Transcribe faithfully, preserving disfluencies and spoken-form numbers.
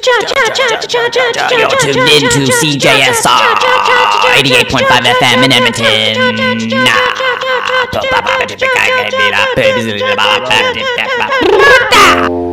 You're tuned in to C J S R eighty-eight point five F M in Edmonton.